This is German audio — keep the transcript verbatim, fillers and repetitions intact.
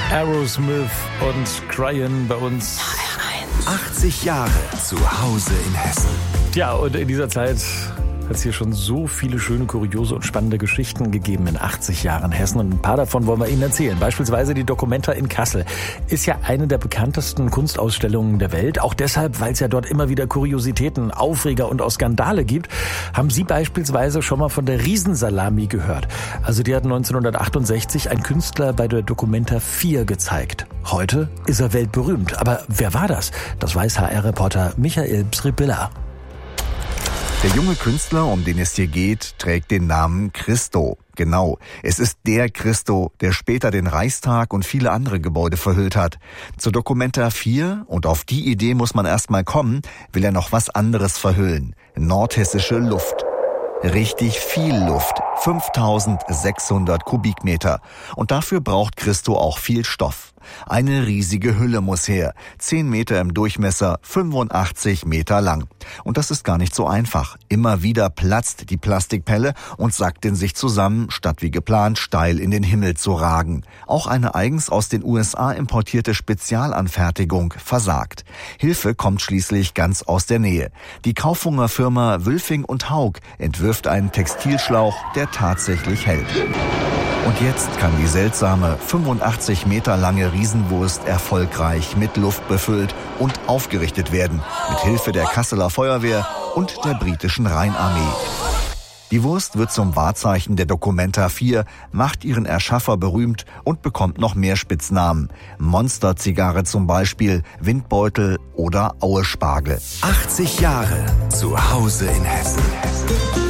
Aerosmith und Cryin bei uns. achtzig Jahre zu Hause in Hessen. Ja, und in dieser Zeit hat es hier schon so viele schöne, kuriose und spannende Geschichten gegeben in achtzig Jahren Hessen. Und ein paar davon wollen wir Ihnen erzählen. Beispielsweise die Documenta in Kassel. Ist ja eine der bekanntesten Kunstausstellungen der Welt. Auch deshalb, weil es ja dort immer wieder Kuriositäten, Aufreger und auch Skandale gibt. Haben Sie beispielsweise schon mal von der Riesensalami gehört? Also die hat neunzehnhundertachtundsechzig ein Künstler bei der Documenta vier gezeigt. Heute ist er weltberühmt. Aber wer war das? Das weiß H R-Reporter Michael Psripilla. Der junge Künstler, um den es hier geht, trägt den Namen Christo. Genau, es ist der Christo, der später den Reichstag und viele andere Gebäude verhüllt hat. Zur Documenta vier, und auf die Idee muss man erst mal kommen, will er noch was anderes verhüllen. Nordhessische Luft. Richtig viel Luft. fünftausendsechshundert Kubikmeter. Und dafür braucht Christo auch viel Stoff. Eine riesige Hülle muss her. zehn Meter im Durchmesser, fünfundachtzig Meter lang. Und das ist gar nicht so einfach. Immer wieder platzt die Plastikpelle und sackt in sich zusammen, statt wie geplant steil in den Himmel zu ragen. Auch eine eigens aus den U S A importierte Spezialanfertigung versagt. Hilfe kommt schließlich ganz aus der Nähe. Die Kaufunger Firma Wülfing und Haug entwirft einen Textilschlauch, der tatsächlich hält. Und jetzt kann die seltsame, fünfundachtzig Meter lange Riesenwurst erfolgreich mit Luft befüllt und aufgerichtet werden, mit Hilfe der Kasseler Feuerwehr und der britischen Rheinarmee. Die Wurst wird zum Wahrzeichen der Documenta vier, macht ihren Erschaffer berühmt und bekommt noch mehr Spitznamen. Monsterzigarre zum Beispiel, Windbeutel oder Aue Spargel. achtzig Jahre zu Hause in Hessen.